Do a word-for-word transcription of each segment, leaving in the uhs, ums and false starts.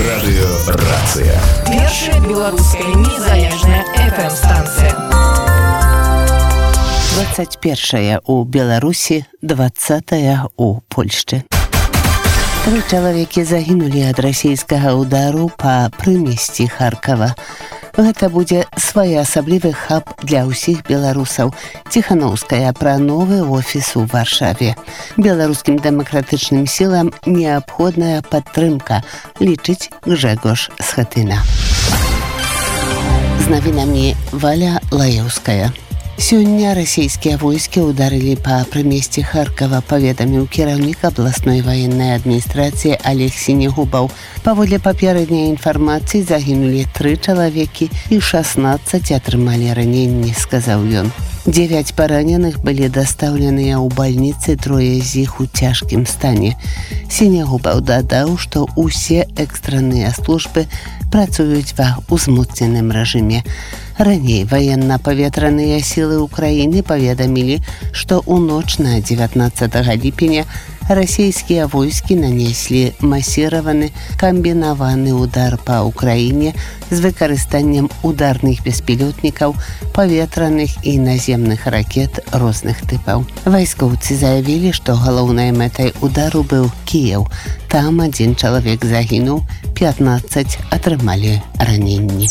Радыё «Рацыя». Першая беларуская незалежная эф эм-станцыя. двадцать першая у Беларусі, двадцатая у Польшчы. Тры чалавекі загінулі ад расійскага ўдару па прымесці Харкава. Гэта будзе своеасаблівы хаб для ўсіх беларусаў. Ціханаўская пра новы офіс у Варшаве. Беларускім дэмакратычным сілам неабходная падтрымка, лічыць Гжэгош Схатына. З навінамі Валя Лаеўская. Сёння расійскія войскі ударылі па прымесці Харкава, паведаміў кіраўнік абласной ваеннай адміністрацыі Олег Сінегубаў. Паводле папярэдняй інфармацыі загінулі тры чалавекі і шаснаццаць атрымалі раненні, сказаў ён. Дзевяць параненых былі дастаўленыя ў бальніцы, трое з іх у цяжкім стане. Сінегубаў дадаў, што ўсе экстранныя службы працуюць ва ўзмоцненым рэжыме. Раней ваенна-паветраныя сілы ўкраіны паведамілі, што ў ноч на дзевятнаццатага ліпеня расійскія войскі нанеслі масіраваны камбінаваны ўдар па ўкраіне з выкарыстаннем ударных беспілётнікаў, паветраных і наземных ракет розных тыпаў. Вайскоўцы заявілі, што галоўнай мэтай удару быў Кіеў. Там адзін чалавек загінуў, пятнаццаць атрымалі раненні.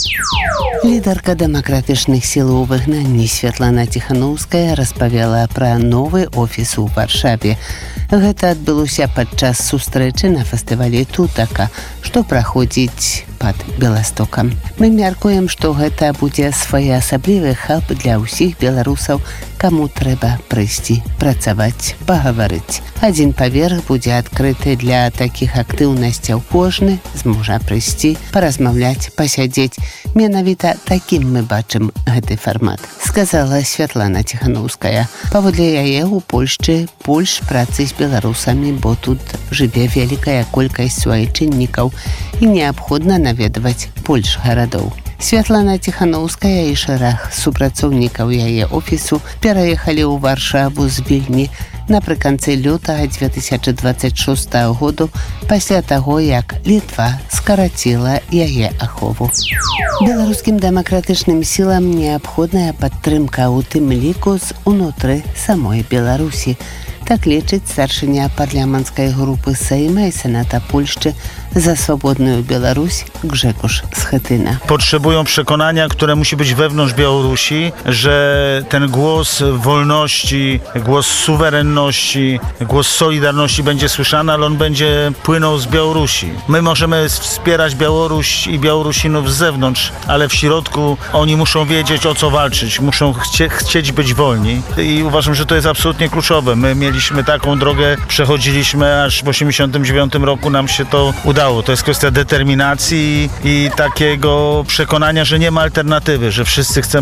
Лідарка дэмакратычных сіл у выгнанні Святлана Ціханаўская распавяла пра новы офіс у Варшаве. Гэта адбылося падчас сустрэчы на фестывалі Тутака, што праходзіць пад Беластокам. Мы мяркуем, што гэта будзе своеасаблівы хаб для ўсіх беларусаў, каму трэба прыйсці, працаваць, пагаварыць. Адзін паверх будзе адкрыты для такіх актыўнасцяў. Кожны зможа прыйсці, паразмаўляць, пасядзець. Менавіта такім мы бачым гэты фармат, сказала Святлана Ціханаўская. Паводле яе ў Польшчы больш працы з беларусамі, бо тут жыве вялікая колькасць суайчыннікаў і неабходна наведваць больш гарадоў. Святлана Ціханаўская і шэраг супрацоўнікаў яе офісу пераехалі ў Варшаву з Вільні напрыканцы лютага дзве тысячы дваццаць шостага году, пасля таго, як Літва скараціла яе ахову. Беларускім дэмакратычным сілам неабходная падтрымка, у тым ліку з унутры самой Беларусі. Так лічыць старшыня парламенцкай групы Сейма і Сената Польszczy za swobodną Białoruś Grzegorz Schetyna. Potrzebują przekonania, które musi być wewnątrz Białorusi, że ten głos wolności, głos suwerenności, głos solidarności będzie słyszany, ale on będzie płynął z Białorusi. My możemy wspierać Białoruś i Białorusinów z zewnątrz, ale w środku oni muszą wiedzieć, o co walczyć, muszą chcie, chcieć być wolni i uważam, że to jest absolutnie kluczowe. My mieliśmy taką drogę, przechodziliśmy, aż w osiemdziesiątym dziewiątym roku nam się to udało. To jest kwestia determinacji i takiego przekonania, że nie ma alternatywy, że wszyscy chcemy